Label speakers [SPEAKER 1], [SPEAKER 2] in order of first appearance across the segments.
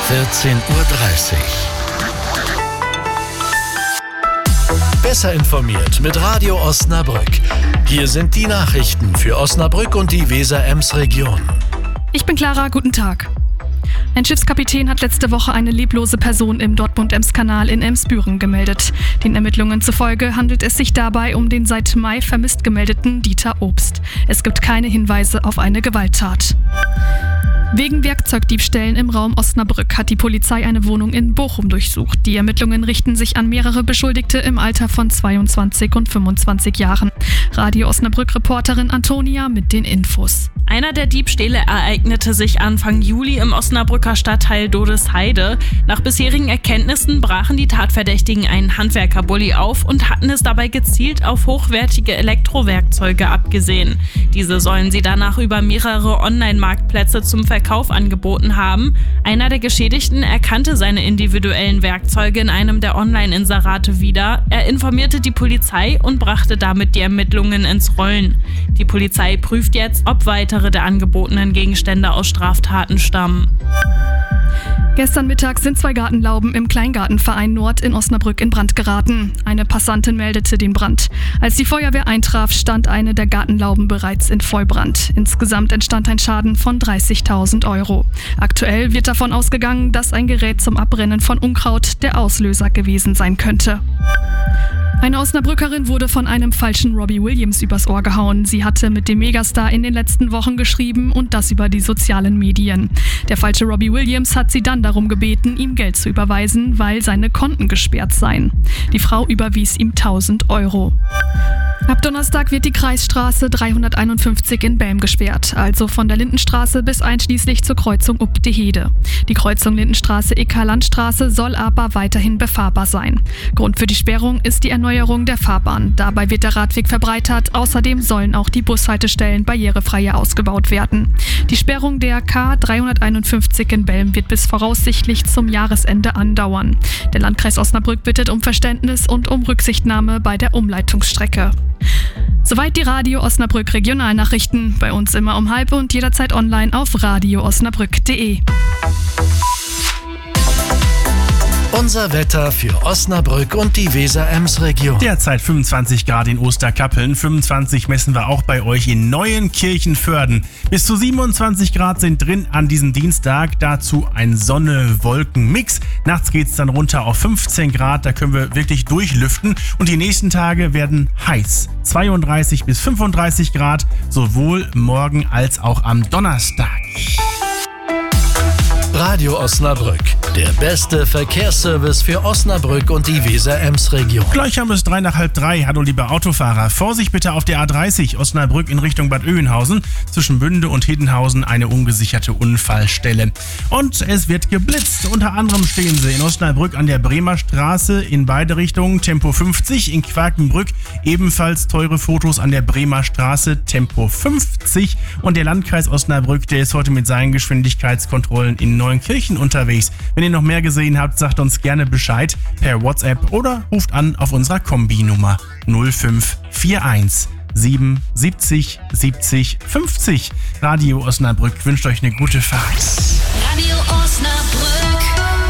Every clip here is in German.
[SPEAKER 1] 14:30 Uhr. Besser informiert mit Radio Osnabrück. Hier sind die Nachrichten für Osnabrück und die Weser-Ems-Region.
[SPEAKER 2] Ich bin Clara, guten Tag. Ein Schiffskapitän hat letzte Woche eine leblose Person im Dortmund-Ems-Kanal in Emsbüren gemeldet. Den Ermittlungen zufolge handelt es sich dabei um den seit Mai vermisst gemeldeten Dieter Obst. Es gibt keine Hinweise auf eine Gewalttat. Wegen Werkzeugdiebstählen im Raum Osnabrück hat die Polizei eine Wohnung in Bochum durchsucht. Die Ermittlungen richten sich an mehrere Beschuldigte im Alter von 22 und 25 Jahren. Radio Osnabrück-Reporterin Antonia mit den Infos.
[SPEAKER 3] Einer der Diebstähle ereignete sich Anfang Juli im Osnabrücker Stadtteil Dodesheide. Nach bisherigen Erkenntnissen brachen die Tatverdächtigen einen Handwerkerbully auf und hatten es dabei gezielt auf hochwertige Elektrowerkzeuge abgesehen. Diese sollen sie danach über mehrere Online-Marktplätze zum Verkauf angeboten haben. Einer der Geschädigten erkannte seine individuellen Werkzeuge in einem der Online-Inserate wieder. Er informierte die Polizei und brachte damit die Ermittlungen ins Rollen. Die Polizei prüft jetzt, ob weitere der angebotenen Gegenstände aus Straftaten stammen.
[SPEAKER 2] Gestern Mittag sind 2 Gartenlauben im Kleingartenverein Nord in Osnabrück in Brand geraten. Eine Passantin meldete den Brand. Als die Feuerwehr eintraf, stand eine der Gartenlauben bereits in Vollbrand. Insgesamt entstand ein Schaden von 30.000 €. Aktuell wird davon ausgegangen, dass ein Gerät zum Abbrennen von Unkraut der Auslöser gewesen sein könnte. Eine Osnabrückerin wurde von einem falschen Robbie Williams übers Ohr gehauen. Sie hatte mit dem Megastar in den letzten Wochen geschrieben und das über die sozialen Medien. Der falsche Robbie Williams hat sie dann darum gebeten, ihm Geld zu überweisen, weil seine Konten gesperrt seien. Die Frau überwies ihm 1.000 €. Ab Donnerstag wird die Kreisstraße 351 in Belm gesperrt, also von der Lindenstraße bis einschließlich zur Kreuzung Uppde-Hede. Die Kreuzung Lindenstraße-Ecker-Landstraße soll aber weiterhin befahrbar sein. Grund für die Sperrung ist die Erneuerung der Fahrbahn. Dabei wird der Radweg verbreitert, außerdem sollen auch die Bushaltestellen barrierefreier ausgebaut werden. Die Sperrung der K 351 in Belm wird bis voraussichtlich zum Jahresende andauern. Der Landkreis Osnabrück bittet um Verständnis und um Rücksichtnahme bei der Umleitungsstrecke. Soweit die Radio Osnabrück Regionalnachrichten. Bei uns immer um 12:30 und jederzeit online auf radioosnabrück.de.
[SPEAKER 1] Unser Wetter für Osnabrück und die Weser-Ems-Region.
[SPEAKER 4] Derzeit 25 Grad in Osterkappeln, 25 messen wir auch bei euch in Neuenkirchenvörden. Bis zu 27 Grad sind drin an diesem Dienstag, dazu ein Sonne-Wolken-Mix. Nachts geht's dann runter auf 15 Grad, da können wir wirklich durchlüften und die nächsten Tage werden heiß. 32 bis 35 Grad, sowohl morgen als auch am Donnerstag.
[SPEAKER 1] Radio Osnabrück, der beste Verkehrsservice für Osnabrück und die Weser-Ems-Region.
[SPEAKER 4] Gleich haben wir es 2:03. Hallo liebe Autofahrer. Vorsicht bitte auf der A30 Osnabrück in Richtung Bad Oeynhausen. Zwischen Bünde und Hiddenhausen eine ungesicherte Unfallstelle. Und es wird geblitzt. Unter anderem stehen sie in Osnabrück an der Bremer Straße in beide Richtungen Tempo 50. In Quakenbrück ebenfalls teure Fotos an der Bremer Straße Tempo 50. Und der Landkreis Osnabrück, der ist heute mit seinen Geschwindigkeitskontrollen in Neuenkirchen unterwegs. Wenn ihr noch mehr gesehen habt, sagt uns gerne Bescheid per WhatsApp oder ruft an auf unserer Kombi-Nummer 0541 77 70 50. Radio Osnabrück wünscht euch eine gute Fahrt.
[SPEAKER 5] Radio Osnabrück.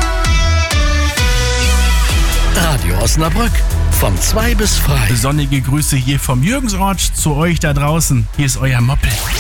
[SPEAKER 1] Radio Osnabrück von 2 bis frei.
[SPEAKER 4] Sonnige Grüße hier vom Jürgensort zu euch da draußen. Hier ist euer Moppel.